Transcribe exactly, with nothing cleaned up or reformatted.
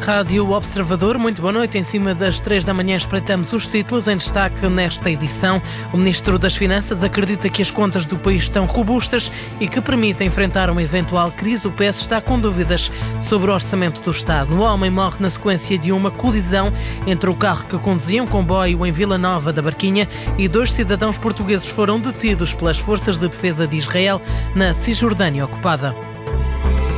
Rádio Observador. Muito boa noite. Em cima das três da manhã espreitamos os títulos em destaque nesta edição. O Ministro das Finanças acredita que as contas do país estão robustas e que permitem enfrentar uma eventual crise. O P S está com dúvidas sobre o orçamento do Estado. Um homem morre na sequência de uma colisão entre o carro que conduzia um comboio em Vila Nova da Barquinha e dois cidadãos portugueses foram detidos pelas forças de defesa de Israel na Cisjordânia ocupada.